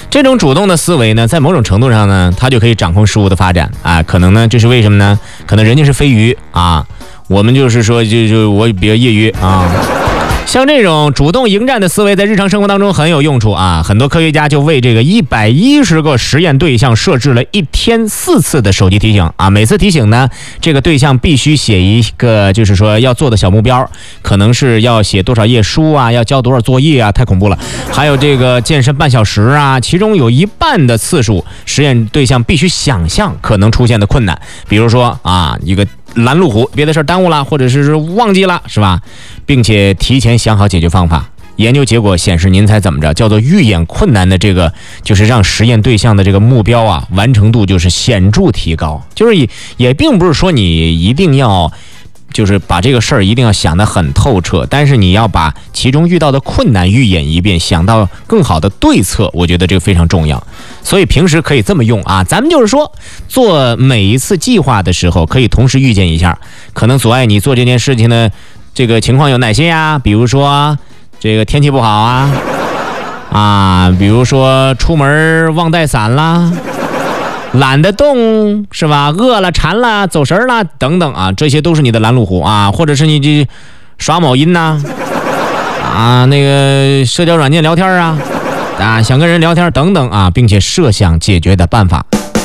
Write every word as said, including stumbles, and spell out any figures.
这种主动的思维呢，在某种程度上呢，它就可以掌控事物的发展啊。可能呢，这是为什么呢？可能人家是飞鱼啊，我们就是说，就就我比较业余啊。像这种主动迎战的思维，在日常生活当中很有用处啊！很多科学家就为这个一百一十个实验对象设置了一天四次的手机提醒啊。每次提醒呢，这个对象必须写一个，就是说要做的小目标，可能是要写多少页书啊，要交多少作业啊，太恐怖了。还有这个健身半小时啊，其中有一半的次数，实验对象必须想象可能出现的困难，比如说啊，一个拦路虎，别的事耽误了，或者是忘记了，是吧？并且提前想好解决方法。研究结果显示，您猜怎么着？叫做预演困难的这个，就是让实验对象的这个目标啊，完成度就是显著提高。就是也也并不是说你一定要，就是把这个事儿一定要想得很透彻，但是你要把其中遇到的困难预演一遍，想到更好的对策，我觉得这个非常重要。所以平时可以这么用啊，咱们就是说做每一次计划的时候，可以同时预见一下可能阻碍你做这件事情的这个情况有哪些呀？比如说这个天气不好啊，啊，比如说出门忘带伞啦，懒得动是吧？饿了、馋了、走神了等等啊，这些都是你的拦路虎啊，或者是你这耍某音呐，啊，那个社交软件聊天啊，啊，想跟人聊天等等啊，并且设想解决的办法。